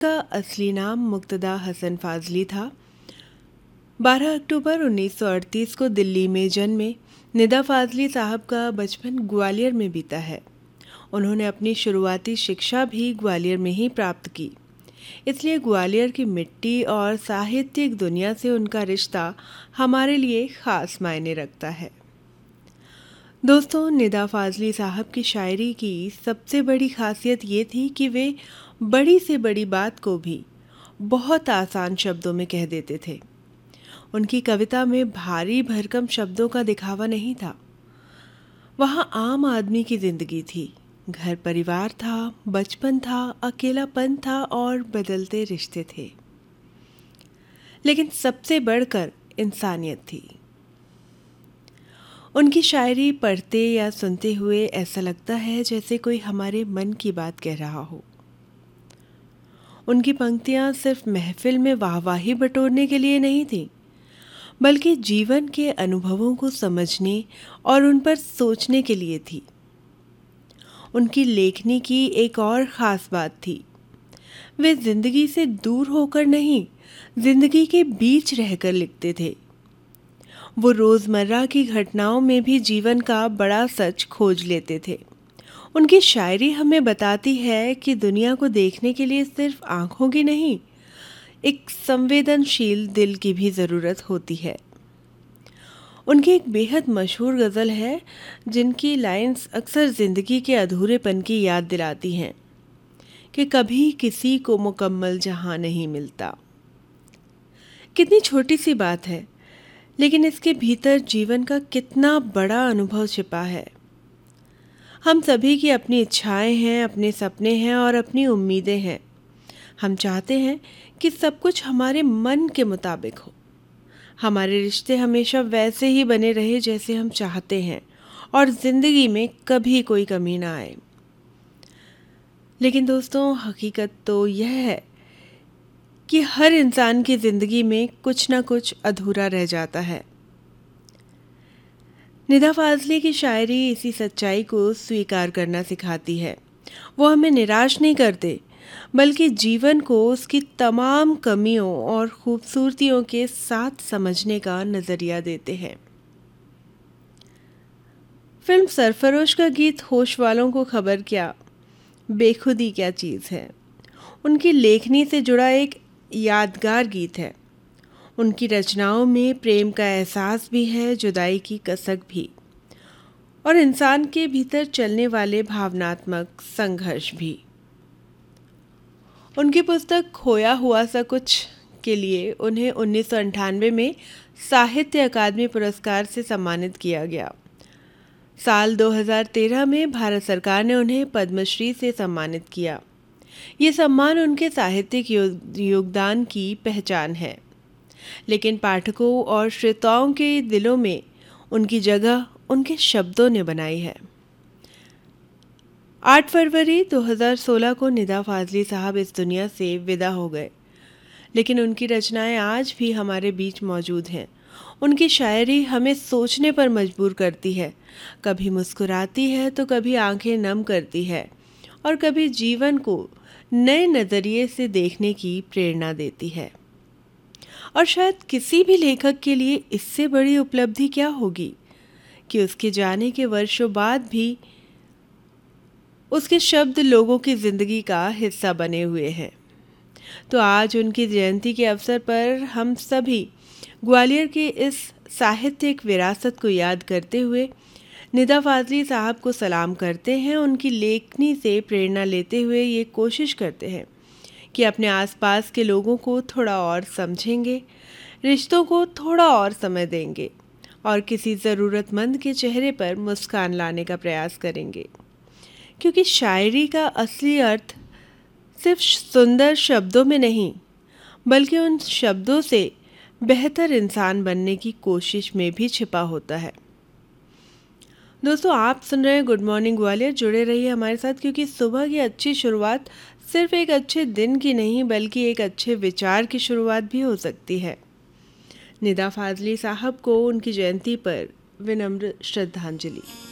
का असली नाम मुक्तदा हसन फाजली था। 12 अक्टूबर 1938 को दिल्ली में जन्मे निदा फाजली साहब का बचपन ग्वालियर में बीता है। उन्होंने अपनी शुरुआती शिक्षा भी ग्वालियर में ही प्राप्त की, इसलिए ग्वालियर की मिट्टी और साहित्यिक दुनिया से उनका रिश्ता हमारे लिए ख़ास मायने रखता है। दोस्तों, निदा फाजली साहब की शायरी की सबसे बड़ी खासियत ये थी कि वे बड़ी से बड़ी बात को भी बहुत आसान शब्दों में कह देते थे। उनकी कविता में भारी भरकम शब्दों का दिखावा नहीं था। वहाँ आम आदमी की जिंदगी थी, घर परिवार था, बचपन था, अकेलापन था और बदलते रिश्ते थे, लेकिन सबसे बढ़कर इंसानियत थी। उनकी शायरी पढ़ते या सुनते हुए ऐसा लगता है जैसे कोई हमारे मन की बात कह रहा हो। उनकी पंक्तियां सिर्फ महफिल में वाहवाही बटोरने के लिए नहीं थी, बल्कि जीवन के अनुभवों को समझने और उन पर सोचने के लिए थी। उनकी लेखनी की एक और ख़ास बात थी, वे जिंदगी से दूर होकर नहीं, जिंदगी के बीच रहकर लिखते थे। वो रोज़मर्रा की घटनाओं में भी जीवन का बड़ा सच खोज लेते थे। उनकी शायरी हमें बताती है कि दुनिया को देखने के लिए सिर्फ आँखों की नहीं, एक संवेदनशील दिल की भी ज़रूरत होती है। उनकी एक बेहद मशहूर गज़ल है जिनकी लाइंस अक्सर ज़िंदगी के अधूरेपन की याद दिलाती हैं कि कभी किसी को मुकम्मल जहां नहीं मिलता। कितनी छोटी सी बात है, लेकिन इसके भीतर जीवन का कितना बड़ा अनुभव छिपा है। हम सभी की अपनी इच्छाएं हैं, अपने सपने हैं और अपनी उम्मीदें हैं। हम चाहते हैं कि सब कुछ हमारे मन के मुताबिक हो, हमारे रिश्ते हमेशा वैसे ही बने रहे जैसे हम चाहते हैं और ज़िंदगी में कभी कोई कमी ना आए। लेकिन दोस्तों, हकीकत तो यह है कि हर इंसान की ज़िंदगी में कुछ ना कुछ अधूरा रह जाता है। निदा फाजली की शायरी इसी सच्चाई को स्वीकार करना सिखाती है। वो हमें निराश नहीं करते, बल्कि जीवन को उसकी तमाम कमियों और खूबसूरतियों के साथ समझने का नज़रिया देते हैं। फिल्म सरफरोश का गीत होश वालों को खबर क्या, बेखुदी क्या चीज़ है, उनकी लेखनी से जुड़ा एक यादगार गीत है। उनकी रचनाओं में प्रेम का एहसास भी है, जुदाई की कसक भी, और इंसान के भीतर चलने वाले भावनात्मक संघर्ष भी। उनकी पुस्तक खोया हुआ सा कुछ के लिए उन्हें 1998 में साहित्य अकादमी पुरस्कार से सम्मानित किया गया। साल 2013 में भारत सरकार ने उन्हें पद्मश्री से सम्मानित किया। ये सम्मान उनके साहित्यिक योगदान की पहचान है, लेकिन पाठकों और श्रोताओं के दिलों में उनकी जगह उनके शब्दों ने बनाई है। 8 फरवरी 2016 को निदा फाजली साहब इस दुनिया से विदा हो गए, लेकिन उनकी रचनाएं आज भी हमारे बीच मौजूद हैं। उनकी शायरी हमें सोचने पर मजबूर करती है, कभी मुस्कुराती है तो कभी आंखें नम करती है और कभी जीवन को नए नज़रिए से देखने की प्रेरणा देती है। और शायद किसी भी लेखक के लिए इससे बड़ी उपलब्धि क्या होगी कि उसके जाने के वर्षों बाद भी उसके शब्द लोगों की ज़िंदगी का हिस्सा बने हुए हैं। तो आज उनकी जयंती के अवसर पर हम सभी ग्वालियर की इस साहित्यिक विरासत को याद करते हुए निदा फाजली साहब को सलाम करते हैं। उनकी लेखनी से प्रेरणा लेते हुए ये कोशिश करते हैं कि अपने आसपास के लोगों को थोड़ा और समझेंगे, रिश्तों को थोड़ा और समय देंगे और किसी ज़रूरतमंद के चेहरे पर मुस्कान लाने का प्रयास करेंगे, क्योंकि शायरी का असली अर्थ सिर्फ सुंदर शब्दों में नहीं, बल्कि उन शब्दों से बेहतर इंसान बनने की कोशिश में भी छिपा होता है। दोस्तों, आप सुन रहे हैं गुड मॉर्निंग ग्वालियर। जुड़े रहिए हमारे साथ, क्योंकि सुबह की अच्छी शुरुआत सिर्फ एक अच्छे दिन की नहीं, बल्कि एक अच्छे विचार की शुरुआत भी हो सकती है। निदा फाजली साहब को उनकी जयंती पर विनम्र श्रद्धांजलि।